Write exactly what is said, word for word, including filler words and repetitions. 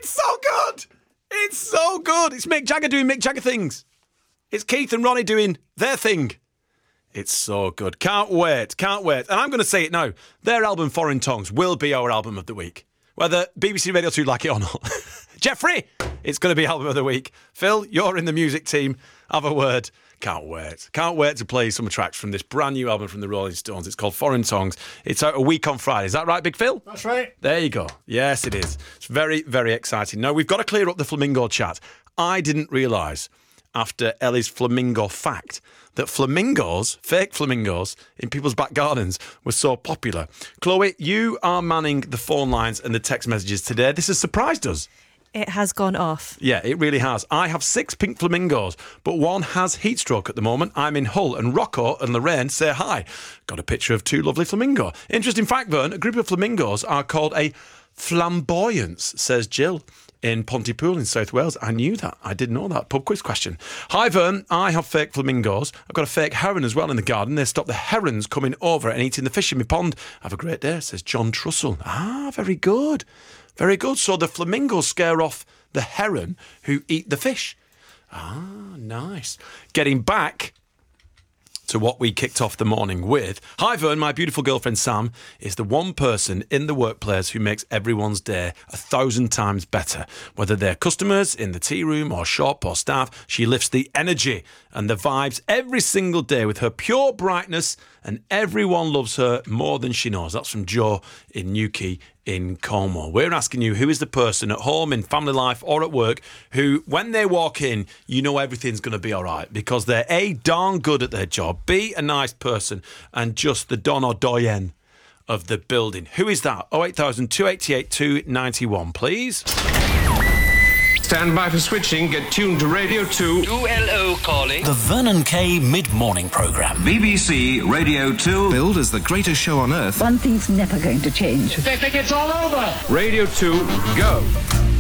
It's so good. It's so good. It's Mick Jagger doing Mick Jagger things. It's Keith and Ronnie doing their thing. It's so good. Can't wait. Can't wait. And I'm going to say it now. Their album, Foreign Tongues, will be our album of the week. Whether B B C Radio two like it or not. Jeffrey, it's going to be album of the week. Phil, you're in the music team. Have a word. Can't wait. Can't wait to play some tracks from this brand new album from the Rolling Stones. It's called Foreign Tongues. It's out a week on Friday. Is that right, Big Phil? That's right. There you go. Yes, it is. It's very, very exciting. Now, we've got to clear up the flamingo chat. I didn't realise after Ellie's flamingo fact that flamingos, fake flamingos, in people's back gardens were so popular. Chloe, you are manning the phone lines and the text messages today. This has surprised us. It has gone off. Yeah, it really has. I have six pink flamingos, but one has heat stroke at the moment. I'm in Hull, and Rocco and Lorraine say hi. Got a picture of two lovely flamingo. Interesting fact, Vern, a group of flamingos are called a flamboyance, says Jill in Pontypool in South Wales. I knew that. I didn't know that. Pub quiz question. Hi, Vern. I have fake flamingos. I've got a fake heron as well in the garden. They stop the herons coming over and eating the fish in my pond. Have a great day, says John Trussell. Ah, very good. Very good. So the flamingos scare off the heron who eat the fish. Ah, nice. Getting back to what we kicked off the morning with. Hi, Vern. My beautiful girlfriend Sam is the one person in the workplace who makes everyone's day a thousand times better. Whether they're customers in the tea room or shop or staff, she lifts the energy and the vibes every single day with her pure brightness, and everyone loves her more than she knows. That's from Joe in Newquay in Cornwall. We're asking you, who is the person at home, in family life or at work who, when they walk in, you know everything's going to be all right because they're A, darn good at their job, B, a nice person, and just the don or doyen of the building. Who is that? oh eight thousand, two eight eight, two nine one, please. Stand by for switching. Get tuned to Radio two. two L O calling. The Vernon Kay Mid-Morning Programme. B B C Radio two. Billed as the greatest show on earth. One thing's never going to change. They think it's all over. Radio two, go.